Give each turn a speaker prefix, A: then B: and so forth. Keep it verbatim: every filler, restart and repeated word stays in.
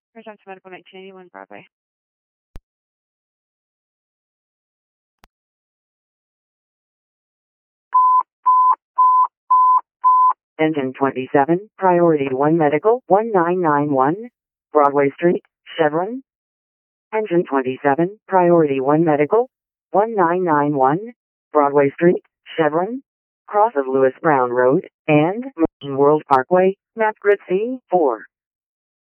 A: Return to Medical nineteen eighty-one Broadway.
B: Engine twenty-seven, Priority one Medical, one nine nine one, Broadway Street, Chevron. Engine twenty-seven, Priority one Medical, one nine nine one, Broadway Street, Chevron. Cross of Lewis Brown Road, and Marine World Parkway, map grid C four.